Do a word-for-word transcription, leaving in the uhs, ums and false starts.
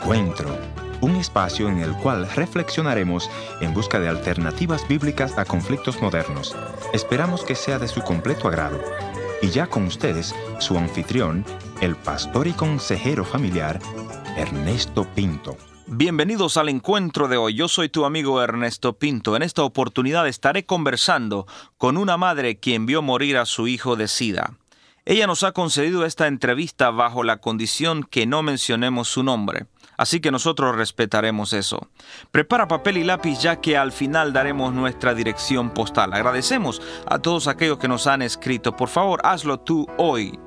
Encuentro, un espacio en el cual reflexionaremos en busca de alternativas bíblicas a conflictos modernos. Esperamos que sea de su completo agrado. Y ya con ustedes, su anfitrión, el pastor y consejero familiar, Ernesto Pinto. Bienvenidos al encuentro de hoy. Yo soy tu amigo Ernesto Pinto. En esta oportunidad estaré conversando con una madre quien vio morir a su hijo de SIDA. Ella nos ha concedido esta entrevista bajo la condición que no mencionemos su nombre. Así que nosotros respetaremos eso. Prepara papel y lápiz ya que al final daremos nuestra dirección postal. Agradecemos a todos aquellos que nos han escrito. Por favor, hazlo tú hoy.